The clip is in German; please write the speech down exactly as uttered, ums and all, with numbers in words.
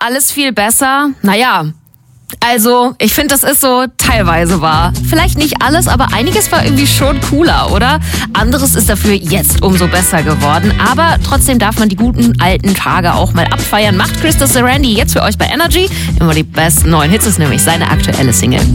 alles viel besser? Naja, also ich finde, das ist so teilweise wahr. Vielleicht nicht alles, aber einiges war irgendwie schon cooler, oder? Anderes ist dafür jetzt umso besser geworden. Aber trotzdem darf man die guten alten Tage auch mal abfeiern. Macht Krista Sarandon jetzt für euch bei Energy. Immer die besten neuen Hits, ist nämlich seine aktuelle Single.